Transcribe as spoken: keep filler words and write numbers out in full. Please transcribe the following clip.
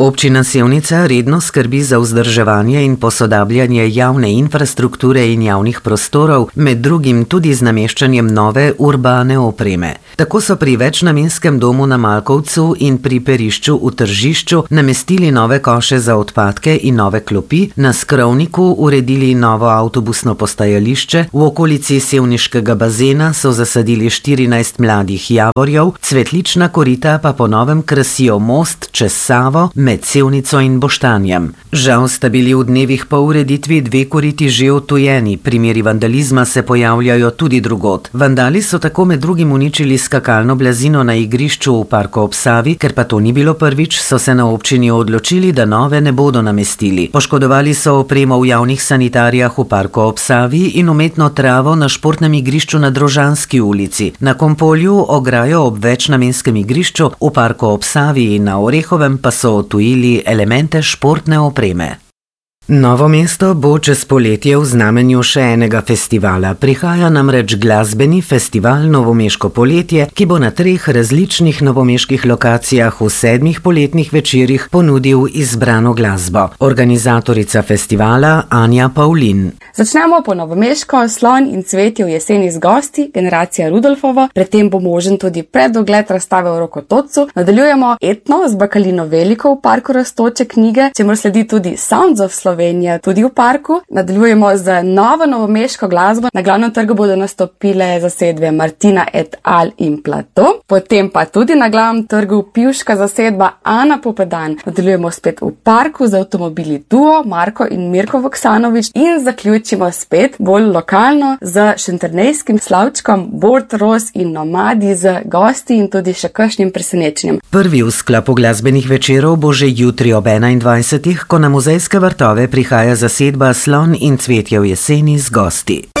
Občina Sevnica redno skrbi za vzdrževanje in posodabljanje javne infrastrukture in javnih prostorov, med drugim tudi z nameščanjem nove urbane opreme. Tako so pri večnamenskem domu na Malkovcu in pri Perišču v Tržišču namestili nove koše za odpadke in nove klopi, na Skrovniku uredili novo avtobusno postajališče, v okolici sevniškega bazena so zasadili štirinajst mladih javorjev, cvetlična korita pa po novem krasijo most čez Savo med Sevnico in Boštanjem. Žal sta bili v dnevih po ureditvi dve koriti že odtujeni, primeri vandalizma se pojavljajo tudi drugod. Vandali so tako med drugim uničili skakalno blazino na igrišču v parku ob Savi, ker pa to ni bilo prvič, so se na občini odločili, da nove ne bodo namestili. Poškodovali so opremo v javnih sanitarijah v parku ob Savi in umetno travo na športnem igrišču na Drožanski ulici. Na Kompolju ograjo ob večnamenskem igrišču, v parku ob Savi in na Orehovem pa so odtujili elemente športne opreme. Novo mesto bo čez poletje v znamenju še enega festivala. Prihaja namreč glasbeni festival Novomeško poletje, ki bo na treh različnih novomeških lokacijah v sedmih poletnih večerih ponudil izbrano glasbo. Organizatorica festivala Anja Pavlin. Začnemo po novomeško, Slon in cvetje v jeseni z gosti, generacija Rudolfovo, predtem bo možen tudi predogled razstave v Rokotocu, nadaljujemo etno z Bakalino Veliko v parku Rastoče knjige, čemur sledi tudi Sounds of Slovenija tudi v parku. Nadaljujemo z novo novomeško glasbo. Na glavnem trgu bodo nastopile zasedbe Martina et al. In Plato. Potem pa tudi na glavnem trgu pivška zasedba Ana Popedan. Nadaljujemo spet v parku z avtomobili Duo, Marko in Mirko Voksanovič in zaključimo spet bolj lokalno z šenternejskim slavčkom Bord Ros in Nomadi z gosti in tudi še kakšnim presenečenjem. Prvi v sklopu glasbenih večerov bo že jutri ob enaindvajsetih, ko na muzejske vrtove prihaja zasedba Slon in cvetje v jeseni z gosti.